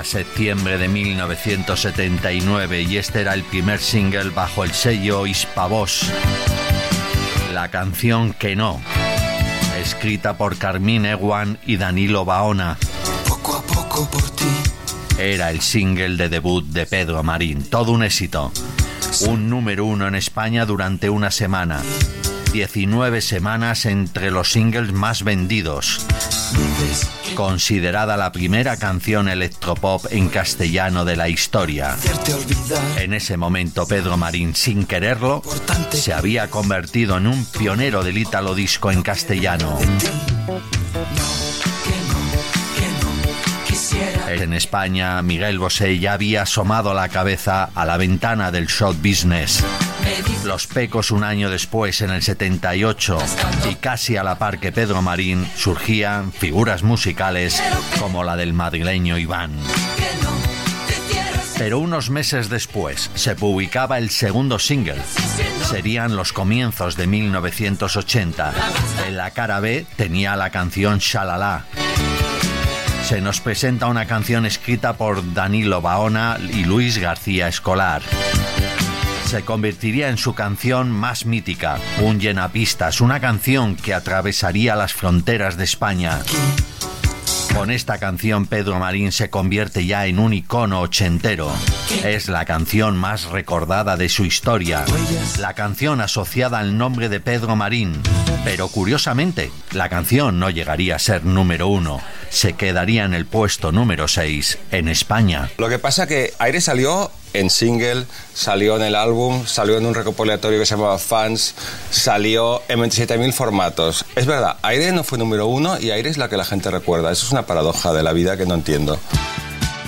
septiembre de 1979 y este era el primer single bajo el sello Hispavox. La canción Que no, escrita por Carmín Ewan y Danilo Baona. Poco a poco por ti. Era el single de debut de Pedro Marín, todo un éxito. Un número 1 en España durante una semana. 19 semanas entre los singles más vendidos. Considerada la primera canción electropop en castellano de la historia. En ese momento Pedro Marín, sin quererlo, se había convertido en un pionero del ítalo disco en castellano. En España, Miguel Bosé ya había asomado la cabeza a la ventana del show business. Los Pecos, un año después, en el 78, y casi a la par que Pedro Marín, surgían figuras musicales como la del madrileño Iván. Pero unos meses después se publicaba el segundo single. Serían los comienzos de 1980. En la cara B tenía la canción Shalala. Se nos presenta una canción escrita por Danilo Baona y Luis García Escolar. Se convertiría en su canción más mítica, un llenapistas, una canción que atravesaría las fronteras de España. Con esta canción Pedro Marín se convierte ya en un icono ochentero. Es la canción más recordada de su historia, la canción asociada al nombre de Pedro Marín. Pero curiosamente, la canción no llegaría a ser número 1, se quedaría en el puesto número 6 en España. Lo que pasa que Aire salió en single, salió en el álbum, salió en un recopilatorio que se llamaba Fans, salió en 27.000 formatos. Es verdad, Aire no fue número 1 y Aire es la que la gente recuerda. Eso es una paradoja de la vida que no entiendo.